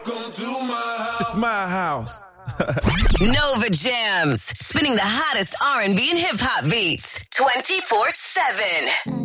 It's my house. Nova Jams, spinning the hottest R&B and hip hop beats 24/7.